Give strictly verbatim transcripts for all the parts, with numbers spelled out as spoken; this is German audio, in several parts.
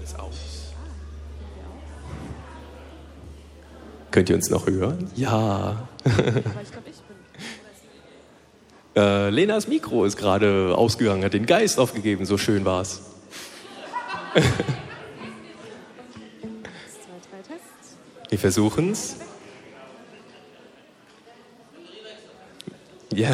jetzt aus. Könnt ihr uns noch hören? Ja. äh, Lenas Mikro ist gerade ausgegangen, hat den Geist aufgegeben, so schön war's. Wir versuchen's. Ja.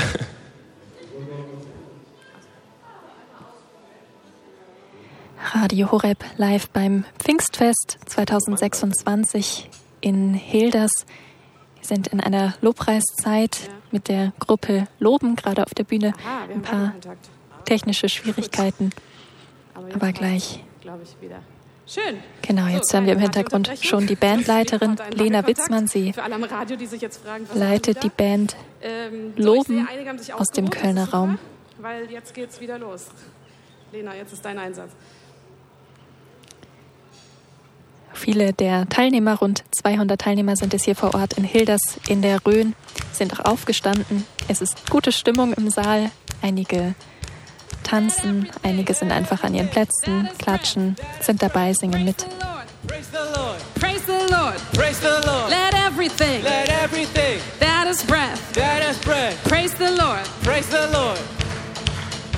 Radio Horeb live beim Pfingstfest zweitausendsechsundzwanzig in Hilders. Wir sind in einer Lobpreiszeit mit der Gruppe Loben, gerade auf der Bühne. Ein paar technische Schwierigkeiten, aber gleich. Schön. Genau, jetzt hören wir im Hintergrund schon die Bandleiterin Lena Witzmann. Sie leitet die Band Loben aus dem Kölner Raum. Weil jetzt geht's wieder los. Lena, jetzt ist dein Einsatz. Viele der Teilnehmer, rund zweihundert Teilnehmer sind es hier vor Ort in Hilders in der Rhön, sind auch aufgestanden. Es ist gute Stimmung im Saal. Einige tanzen, einige sind einfach an ihren Plätzen, klatschen, sind dabei, singen mit. Praise the Lord. Praise the Lord. Praise the Lord.